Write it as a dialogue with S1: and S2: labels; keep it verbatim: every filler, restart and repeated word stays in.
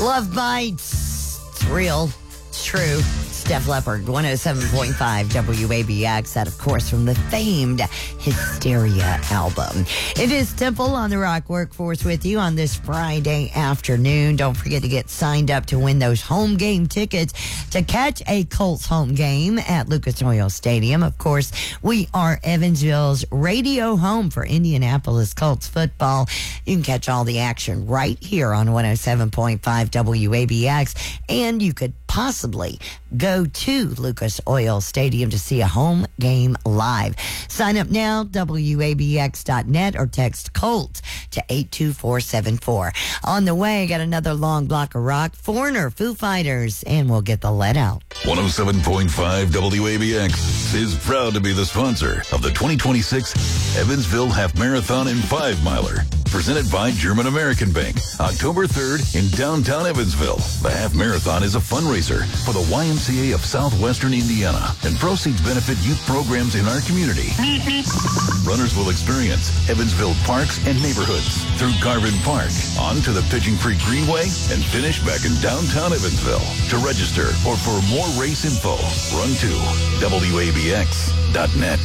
S1: Love Bites. It's real. It's true. Def Leppard, one oh seven point five W A B X. That, of course, from the famed Hysteria album. It is Temple on the Rock Workforce with you on this Friday afternoon. Don't forget to get signed up to win those home game tickets to catch a Colts home game at Lucas Oil Stadium. Of course, we are Evansville's radio home for Indianapolis Colts football. You can catch all the action right here on one oh seven point five W A B X, and you could possibly go to Lucas Oil Stadium to see a home game live. Sign up now, W A B X dot net, or text COLT to eight two four seven four. On the way, got another long block of rock, Foreigner, Foo Fighters, and we'll get the let out.
S2: one oh seven point five W A B X is proud to be the sponsor of the twenty twenty-six Evansville Half Marathon and Five Miler, presented by German American Bank, October third in downtown Evansville. The Half Marathon is a fundraiser for the Y M C A of Southwestern Indiana, and proceeds benefit youth programs in our community. Runners will experience Evansville parks and neighborhoods through Garvin Park, on to the Pigeon Creek Greenway, and finish back in downtown Evansville. To register or for more race info, run to W A B X dot net.